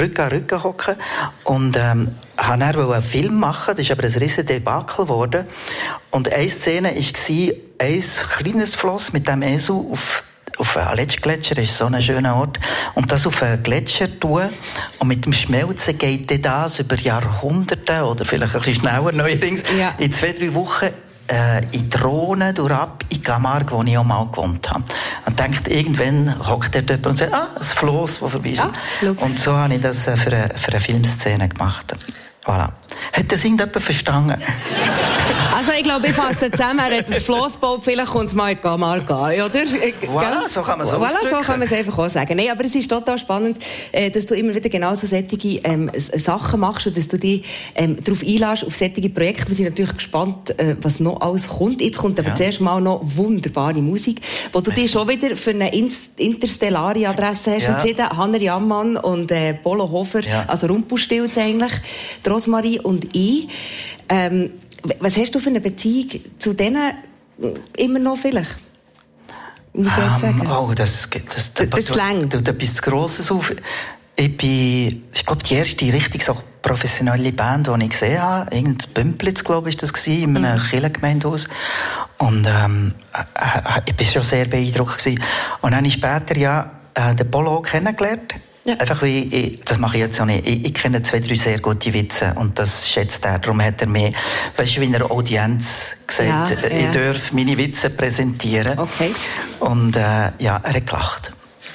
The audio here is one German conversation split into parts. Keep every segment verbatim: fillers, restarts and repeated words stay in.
Rücken an Rücken hocken und ähm, habe dann einen Film machen, das ist aber ein riesen Debakel geworden. Und eine Szene war ein kleines Floss mit dem Esel auf auf einen Aletschgletscher, das ist so ein schöner Ort, und das auf einen Gletscher tun und mit dem Schmelzen geht das über Jahrhunderte oder vielleicht ein bisschen schneller neuerdings, ja. in zwei, drei Wochen äh, in die Rhone durchab, in Camargue, wo ich auch mal gewohnt habe. Und denkt, irgendwann hockt der dort und sagt, ah, ein Floss, das vorbei ist. Ah, und so habe ich das äh, für, eine, für eine Filmszene gemacht. Voilà. Hat das irgendjemand verstanden? Also ich glaube, ich fasse zusammen, er hat das Flossboot, vielleicht kommt es mal mal gehen, oder? Voilà, so kann man es voilà, so kann man es einfach auch sagen. Nein, aber es ist total spannend, dass du immer wieder genau so solche ähm, Sachen machst und dass du dich ähm, darauf einlässt, auf solche Projekte. Wir sind natürlich gespannt, äh, was noch alles kommt. Jetzt kommt aber ja. zuerst mal noch wunderbare Musik, wo du dich schon wieder für eine interstellare Adresse hast ja. entschieden. Hanner Jammann und äh, Polo Hofer, ja. also Rumpelstilz eigentlich, Rosmarie und ich. Ähm, Was hast du für eine Beziehung zu denen immer noch vielleicht? Muss ich jetzt sagen? Um, oh, das, das, das, das, das lang. Du, du bist Grosses auf. Ich bin, ich glaube, die erste richtig so professionelle Band, die ich gesehen habe, irgendein Bümplitz, glaube ich, das war, in einem mhm. Kirchengemeindehaus. Und, ähm, äh, ich war schon sehr beeindruckt gewesen. Und dann habe ich später ja, äh, den Polo kennengelernt. Ja. Einfach wie ich, das mache ich jetzt auch nicht. Ich, ich kenne zwei, drei sehr gute Witze und das schätzt er. Darum hat er mir, weißt du, wie in einer Audienz gesagt, ja, ich ja. darf meine Witze präsentieren. Okay. Und äh, ja, er hat gelacht.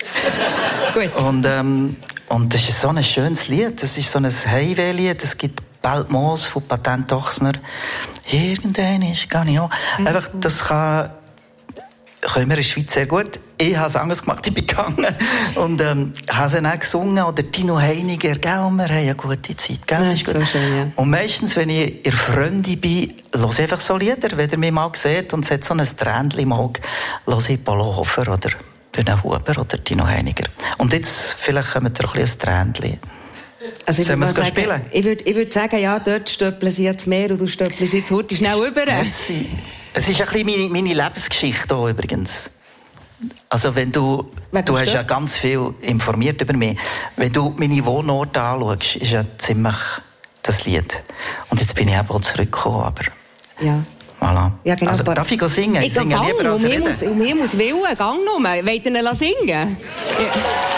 Gut. Und, ähm, und das ist so ein schönes Lied. Das ist so ein Heimweh-Lied. Es gibt Beltmoos von Patent Ochsner. Irgendein ist gar nicht auch. Mhm. Einfach, das kann, können wir in der Schweiz sehr gut. Ich habe es anders gemacht, ich bin gegangen und ähm, habe es dann auch gesungen. Oder Tino Heiniger, gell, wir haben eine gute Zeit. Gell, das ist ist gut. So schön, ja. Und meistens, wenn ich in Freunde bin, höre ich einfach so Lieder. Wenn ihr mich mal seht und es hat so ein Tränchen im Auge, höre ich Polo Hofer oder Bühne Huber oder Tino Heiniger. Und jetzt vielleicht kommen wir ein bisschen ein Tränchen. Also ich Sollen wir es sagen, spielen? Ich würde ich würd sagen, ja, dort stöppeln sie jetzt mehr und du stöppelst jetzt heute schnell rüber. Merci. Es ist ein bisschen meine, meine Lebensgeschichte hier übrigens. Also wenn du, Wer du hast ja ganz viel informiert über mich. Wenn du meine Wohnorte anschaust, ist ja ziemlich das Lied. Und jetzt bin ich eben auch zurückgekommen, aber... Ja. Voilà. Ja, genau, also darf ich singen? Ich, ich singe lieber als reden. reden. Und mir muss Willen, gang nur. Wollt ihr ihn singen? Ja.